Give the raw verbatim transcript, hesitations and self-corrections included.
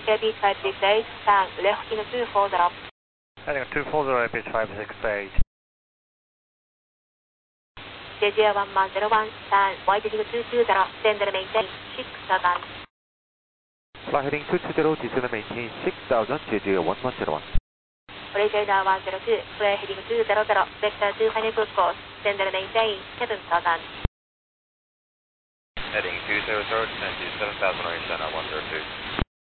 A B five six eight, turn left in two four zero. Heading two four zero, A B five six eight. J J one one zero one, turn right heading two two zero, descend and maintain six thousand. Fly heading two two zero, descend and maintain six thousand, J J one one zero one. Bridge radar one zero two, clear heading two zero zero, vector two final cruise course, descend and maintain seven thousand. Heading two zero zero, descend to seven thousand, right center one zero two.